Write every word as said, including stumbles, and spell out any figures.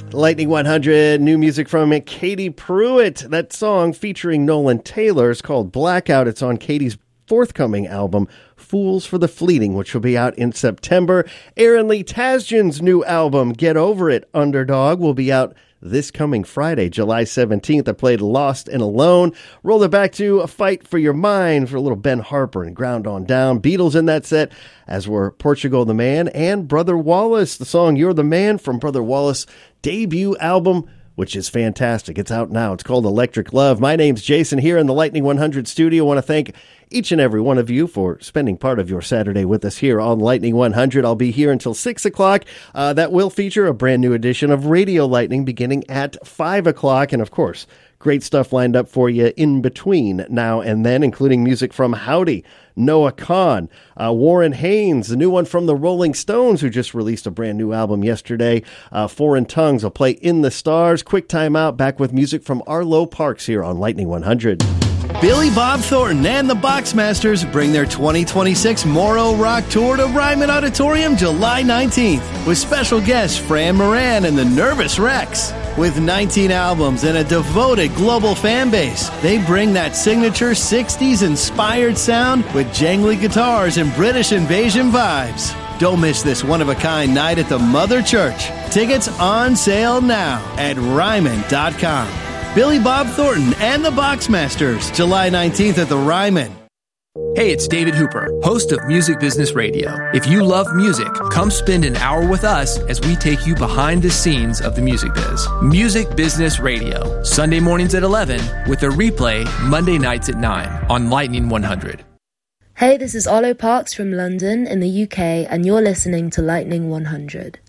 Lightning one hundred, new music from Katie Pruitt. That song featuring Nolan Taylor is called Blackout. It's on Katie's forthcoming album, Fools for the Fleeting, which will be out in September. Aaron Lee Tasjan's new album, Get Over It, Underdog, will be out this coming Friday, July seventeenth. I played Lost and Alone. Roll it back to A Fight for Your Mind for a little Ben Harper and Ground on Down. Beatles in that set, as were Portugal the Man and Brother Wallace. The song You're the Man from Brother Wallace debut album, which is fantastic. It's out now. It's called Electric Love. My name's Jason here in the Lightning one hundred studio. I want to thank each and every one of you for spending part of your Saturday with us here on Lightning one hundred. I'll be here until six o'clock. Uh, that will feature a brand new edition of Radio Lightning beginning at five o'clock. And of course, great stuff lined up for you in between now and then, including music from Howdy, Noah Kahan, uh, Warren Haynes, the new one from the Rolling Stones, who just released a brand new album yesterday. Uh, Foreign Tongues will play In the Stars. Quick time out, back with music from Arlo Parks here on Lightning one hundred. Billy Bob Thornton and the Boxmasters bring their twenty twenty-six Moro Rock Tour to Ryman Auditorium July nineteenth with special guests Fran Moran and the Nervous Rex. With nineteen albums and a devoted global fan base, they bring that signature sixties-inspired sound with jangly guitars and British invasion vibes. Don't miss this one-of-a-kind night at the Mother Church. Tickets on sale now at Ryman dot com. Billy Bob Thornton and the Boxmasters, July nineteenth at the Ryman. Hey, it's David Hooper, host of Music Business Radio. If you love music, come spend an hour with us as we take you behind the scenes of the music biz. Music Business Radio, Sunday mornings at eleven, with a replay Monday nights at nine on Lightning one hundred. Hey, this is Arlo Parks from London in the U K, and you're listening to Lightning one hundred.